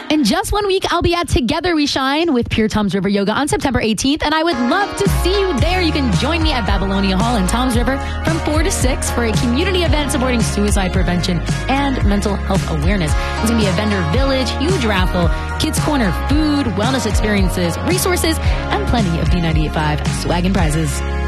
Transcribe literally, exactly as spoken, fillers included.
In just one week, I'll be at Together We Shine with Pure Toms River Yoga on September eighteenth, and I would love to see you there. You can join me at Babylonia Hall in Toms River from four to six for a community event supporting suicide prevention and mental health awareness. There's going to be a vendor village, huge raffle, kids corner, food, wellness experiences, resources, and plenty of D ninety-eight point five swag and prizes.